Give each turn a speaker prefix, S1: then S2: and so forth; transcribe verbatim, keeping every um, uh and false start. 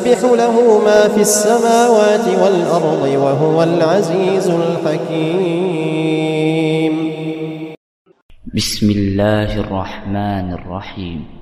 S1: يسبح له ما في السماوات والأرض وهو العزيز الحكيم.
S2: بسم الله الرحمن الرحيم.